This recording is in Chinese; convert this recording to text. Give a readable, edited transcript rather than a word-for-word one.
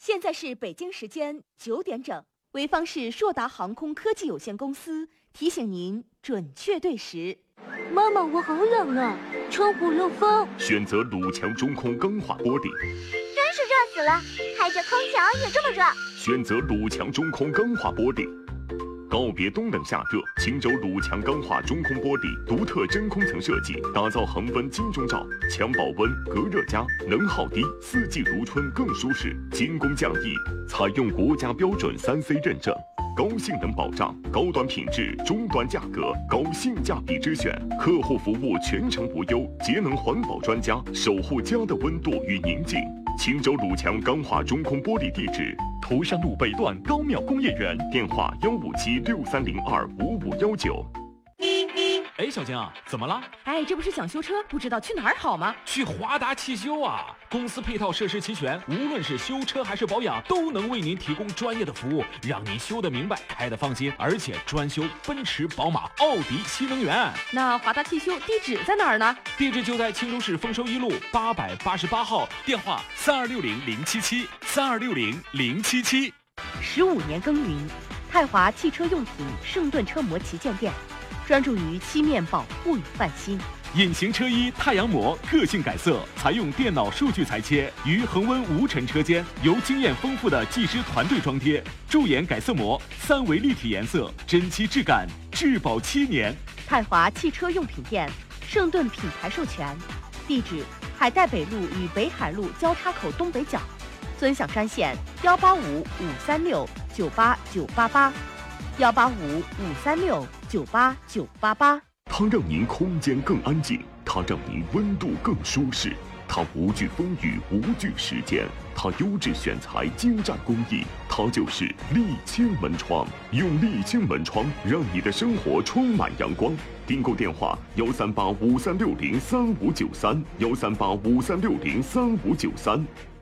现在是北京时间9点整，潍坊市硕达航空科技有限公司提醒您准确对时。 妈妈，我好冷啊，窗户漏风。 选择鲁强中空钢化玻璃。 真是热死了，开着空调也这么热。 选择鲁强中空钢化玻璃。告别冬冷夏热，青州鲁强钢化中空玻璃独特真空层设计，打造恒温金钟罩，强保温、隔热佳，能耗低，四季如春更舒适，精工匠艺，采用国家标准3C 认证。高性能保障，高端品质，中端价格，高性价比之选，客户服务全程无忧，节能环保专家守护家的温度与宁静。青州鲁强钢化中空玻璃地址：头山路北段高庙工业园，电话15763025519。 哎，小江啊，怎么了？ 哎，这不是想修车，不知道去哪儿好吗？ 去华达汽修啊！公司配套设施齐全，无论是修车还是保养，都能为您提供专业的服务，让您修得明白，开得放心，而且专修奔驰、宝马、奥迪、新能源。 那华达汽修地址在哪儿呢？ 地址就在青州市丰收一路888号，电话3260-077，3260-077。 15年耕耘，泰华汽车用品圣盾车模旗舰店。专注于漆面保护与翻新， 隐形车衣太阳膜个性改色，采用电脑数据裁切，于恒温无尘车间由经验丰富的技师团队装贴，驻颜改色膜，3维立体颜色，真漆质感，质保7年。 泰华汽车用品店，圣盾品牌授权，地址海带北路与北海路交叉口东北角，尊享专线185-536-98988，185-536-98988。 它让您空间更安静，它让您温度更舒适，它无惧风雨，无惧时间，它优质选材，精湛工艺，它就是沥青门窗。用沥青门窗让你的生活充满阳光。订购电话13853603593，13853603593。